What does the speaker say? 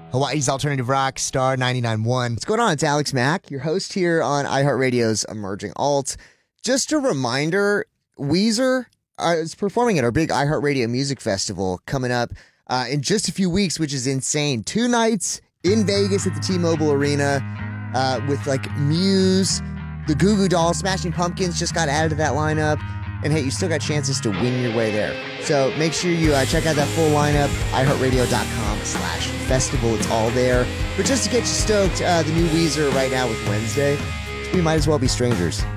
Hawaii's alternative rock, Star 99.1. What's going on? It's Alex Mack, your host here on iHeartRadio's Emerging Alt. Just a reminder, Weezer is performing at our big iHeartRadio Music Festival coming up in just a few weeks, which is insane. 2 nights in Vegas at the T-Mobile Arena with like Muse, the Goo Goo Dolls, Smashing Pumpkins just got added to that lineup. And hey, you still got chances to win your way there. So make sure you check out that full lineup, iHeartRadio.com/festival. It's all there. But just to get you stoked, the new Weezer right now with Wednesday, we might as well be strangers.